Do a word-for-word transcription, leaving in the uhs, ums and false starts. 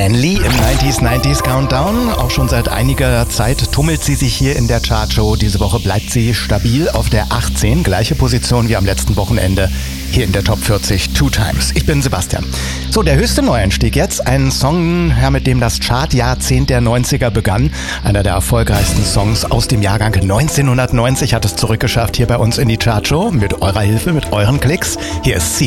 Lee im neunziger neunzig Countdown. Auch schon seit einiger Zeit tummelt sie sich hier in der Chartshow. Diese Woche bleibt sie stabil auf der achtzehn. Gleiche Position wie am letzten Wochenende hier in der Top vierzig Two Times. Ich bin Sebastian. So, der höchste Neueinstieg jetzt. Ein Song, ja, mit dem das Chartjahrzehnt der neunziger begann. Einer der erfolgreichsten Songs aus dem Jahrgang neunzehnhundertneunzig hat es zurückgeschafft hier bei uns in die Chartshow. Mit eurer Hilfe, mit euren Klicks. Hier ist Sia.